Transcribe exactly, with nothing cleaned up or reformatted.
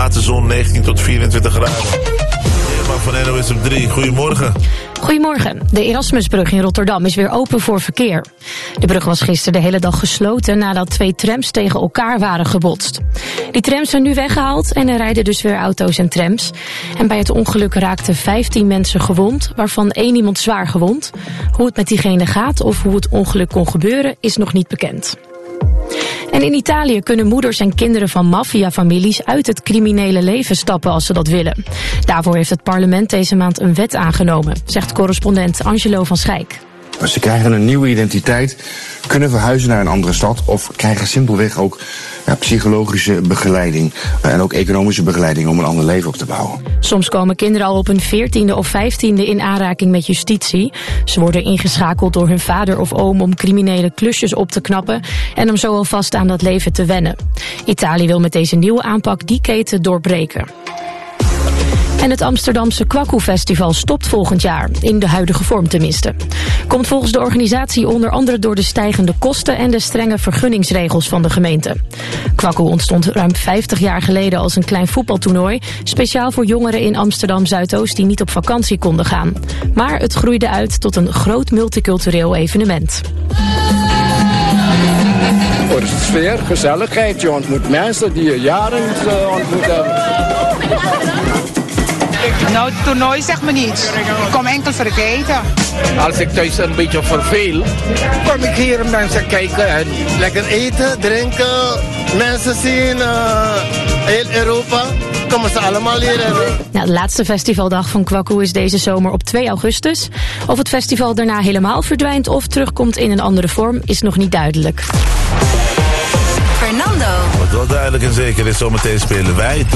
laatste zon, negentien tot vierentwintig graden. Irma van N O S op drie, goedemorgen. Goedemorgen. De Erasmusbrug in Rotterdam is weer open voor verkeer. De brug was gisteren de hele dag gesloten nadat twee trams tegen elkaar waren gebotst. Die trams zijn nu weggehaald en er rijden dus weer auto's en trams. En bij het ongeluk raakten vijftien mensen gewond, waarvan één iemand zwaar gewond. Hoe het met diegene gaat of hoe het ongeluk kon gebeuren is nog niet bekend. En in Italië kunnen moeders en kinderen van maffiafamilies uit het criminele leven stappen als ze dat willen. Daarvoor heeft het parlement deze maand een wet aangenomen, zegt correspondent Angelo van Schijk. Ze krijgen een nieuwe identiteit, kunnen verhuizen naar een andere stad of krijgen simpelweg ook ja, psychologische begeleiding en ook economische begeleiding om een ander leven op te bouwen. Soms komen kinderen al op hun veertiende of vijftiende in aanraking met justitie. Ze worden ingeschakeld door hun vader of oom om criminele klusjes op te knappen en om zo alvast aan dat leven te wennen. Italië wil met deze nieuwe aanpak die keten doorbreken. En het Amsterdamse Kwaku Festival stopt volgend jaar, in de huidige vorm tenminste. Komt volgens de organisatie onder andere door de stijgende kosten en de strenge vergunningsregels van de gemeente. Kwaku ontstond ruim vijftig jaar geleden als een klein voetbaltoernooi, speciaal voor jongeren in Amsterdam-Zuidoost die niet op vakantie konden gaan. Maar het groeide uit tot een groot multicultureel evenement. Voor de sfeer, gezelligheid, je ontmoet mensen die je jaren niet uh, ontmoet hebben. Nou, het toernooi zegt me niets. Ik kom enkel voor het eten. Als ik thuis een beetje verveel, kom ik hier om mensen kijken en lekker eten, drinken, mensen zien, uh, heel Europa. Komen ze allemaal leren. Nou, de laatste festivaldag van Kwaku is deze zomer op twee augustus. Of het festival daarna helemaal verdwijnt of terugkomt in een andere vorm is nog niet duidelijk. Fernando. Wat wel duidelijk en zeker is, zometeen spelen wij.